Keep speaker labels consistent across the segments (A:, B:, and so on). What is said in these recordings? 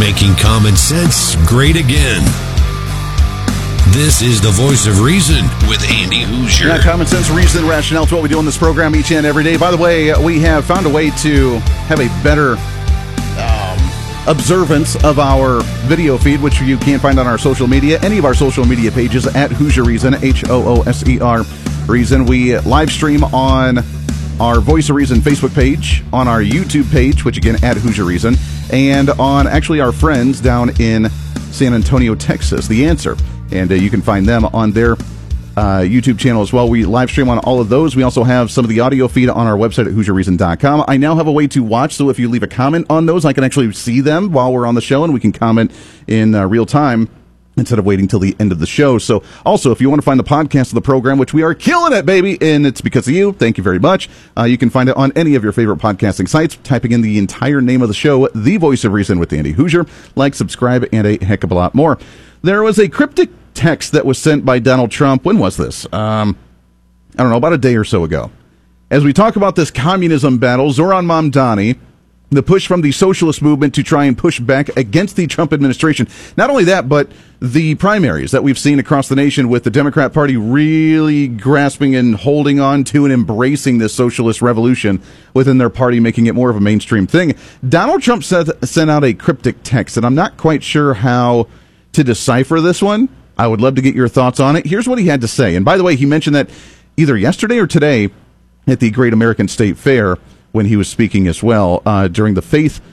A: making common sense great again. This is the Voice of Reason with Andy Hoosier.
B: Yeah, common sense, reason, rationale. It's what we do in this program each and every day. By the way, we have found a way to have a better observance of our video feed, which you can find on our social media, any of our social media pages at Hoosier Reason, Hooser Reason. We live stream on our Voice of Reason Facebook page, on our YouTube page, which again, at Hoosier Reason, and on actually our friends down in San Antonio, Texas, The Answer. And you can find them on their YouTube channel as well. We live stream on all of those. We also have some of the audio feed on our website at HoosierReason.com. I now have a way to watch, so if you leave a comment on those, I can actually see them while we're on the show, and we can comment in real time instead of waiting till the end of the show. So also, if you want to find the podcast of the program, which we are killing it, baby, and it's because of you, thank you very much. You can find it on any of your favorite podcasting sites, typing in the entire name of the show, The Voice of Reason with Andy Hoosier. Like, subscribe, and a heck of a lot more. There was a cryptic text that was sent by Donald Trump. When was this? I don't know, about a day or so ago. As we talk about this communism battle, Zoran Mamdani, the push from the socialist movement to try and push back against the Trump administration. Not only that, but the primaries that we've seen across the nation with the Democrat Party really grasping and holding on to and embracing this socialist revolution within their party, making it more of a mainstream thing. Donald Trump sent out a cryptic text, and I'm not quite sure how to decipher this one. I would love to get your thoughts on it. Here's what he had to say. And by the way, he mentioned that either yesterday or today at the Great American State Fair when he was speaking as well during the Faith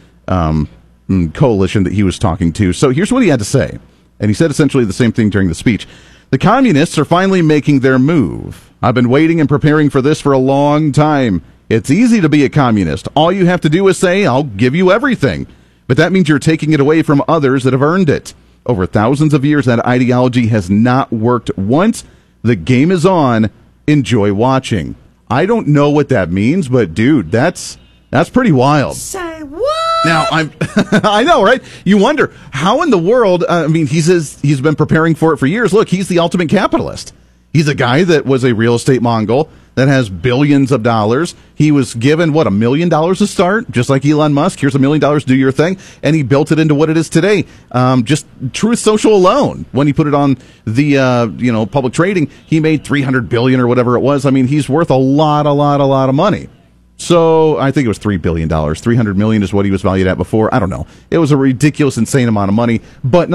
B: Coalition that he was talking to. So here's what he had to say. And he said essentially the same thing during the speech. The communists are finally making their move. I've been waiting and preparing for this for a long time. It's easy to be a communist. All you have to do is say, I'll give you everything. But that means you're taking it away from others that have earned it. Over thousands of years, that ideology has not worked once. The game is on. Enjoy watching. I don't know what that means, but dude, that's pretty wild.
C: Say what?
B: Now I know, right? You wonder how in the world. I mean, he's been preparing for it for years. Look, he's the ultimate capitalist. He's a guy that was a real estate Mongol that has billions of dollars. He was given, $1 million to start, just like Elon Musk. Here's $1 million, do your thing. And he built it into what it is today. Just Truth Social alone, when he put it on the, public trading, he made $300 billion or whatever it was. I mean, he's worth a lot of money. So I think it was $3 billion. $300 million is what he was valued at before. I don't know. It was a ridiculous, insane amount of money. But